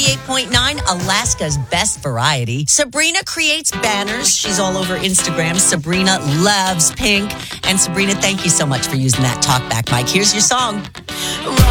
98.9, Alaska's best variety. Sabrina creates banners. She's all over Instagram. Sabrina loves pink. And Sabrina, thank you so much for using that talkback mic. Here's your song.